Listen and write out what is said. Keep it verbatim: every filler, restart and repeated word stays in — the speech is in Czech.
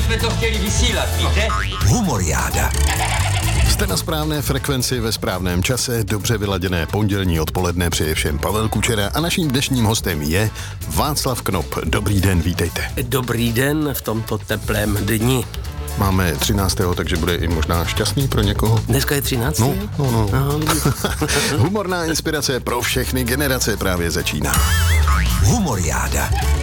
jsme to chtěli vysílat, víte? Humoriáda. Jste na správné frekvenci ve správném čase, dobře vyladěné pondělní odpoledne, přeje všem Pavel Kučera a naším dnešním hostem je Václav Knop. Dobrý den, vítejte. Dobrý den v tomto teplém dni. Máme třináctého takže bude i možná šťastný pro někoho. Dneska je třináctého No, no, no. Aha. Humorná inspirace pro všechny generace právě začíná. Humoriáda.